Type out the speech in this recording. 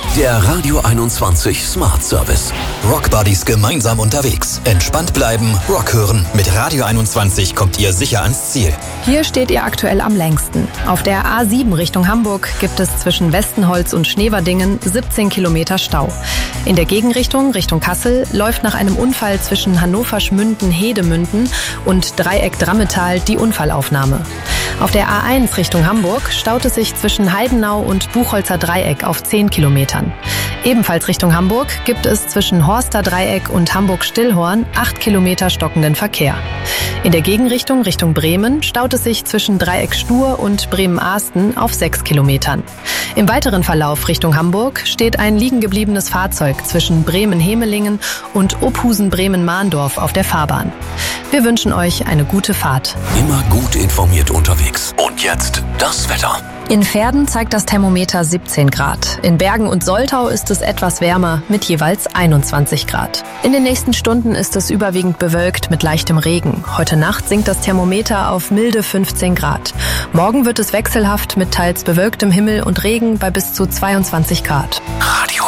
Der Radio 21 Smart Service. Rock Buddies gemeinsam unterwegs. Entspannt bleiben, Rock hören. Mit Radio 21 kommt ihr sicher ans Ziel. Hier steht ihr aktuell am längsten. Auf der A7 Richtung Hamburg gibt es zwischen Westenholz und Schneverdingen 17 Kilometer Stau. In der Gegenrichtung Richtung Kassel läuft nach einem Unfall zwischen Hannover-Schmünden-Hedemünden und Dreieck-Drammetal die Unfallaufnahme. Auf der A1 Richtung Hamburg staut es sich zwischen Heidenau und Buchholzer Dreieck auf 10 Kilometern. Ebenfalls Richtung Hamburg gibt es zwischen Horster Dreieck und Hamburg-Stillhorn 8 Kilometer stockenden Verkehr. In der Gegenrichtung Richtung Bremen staut es sich zwischen Dreieck Stur und Bremen-Ahsten auf 6 Kilometern. Im weiteren Verlauf Richtung Hamburg steht ein liegengebliebenes Fahrzeug zwischen Bremen-Hemelingen und Ophusen-Bremen-Mahndorf auf der Fahrbahn. Wir wünschen euch eine gute Fahrt. Immer gut informiert unterwegs. Und jetzt das Wetter. In Verden zeigt das Thermometer 17 Grad. In Bergen und Soltau ist es etwas wärmer mit jeweils 21 Grad. In den nächsten Stunden ist es überwiegend bewölkt mit leichtem Regen. Heute Nacht sinkt das Thermometer auf milde 15 Grad. Morgen wird es wechselhaft mit teils bewölktem Himmel und Regen bei bis zu 22 Grad. Radio